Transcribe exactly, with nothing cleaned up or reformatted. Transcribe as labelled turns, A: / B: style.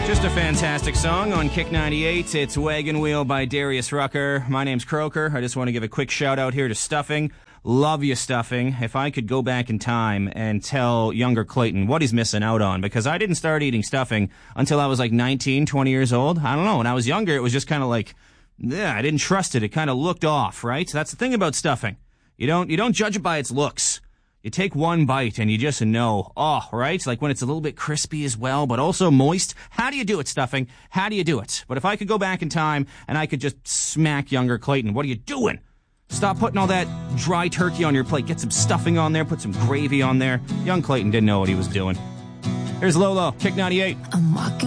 A: Just a fantastic song on Kick ninety-eight. It's Wagon Wheel by Darius Rucker. My name's Croker. I just want to give a quick shout out here to Stuffing. Love you, Stuffing. If I could go back in time and tell younger Clayton what he's missing out on, because I didn't start eating stuffing until I was like nineteen, twenty years old. I don't know. When I was younger, it was just kind of like, yeah, I didn't trust it. It kind of looked off, right? That's the thing about stuffing. You don't, you don't judge it by its looks. You take one bite and you just know, oh, right? Like when it's a little bit crispy as well, but also moist. How do you do it, Stuffing? How do you do it? But if I could go back in time and I could just smack younger Clayton, what are you doing? Stop putting all that dry turkey on your plate. Get some stuffing on there. Put some gravy on there. Young Clayton didn't know what he was doing. Here's Lolo, Kick ninety-eight.
B: I'm walking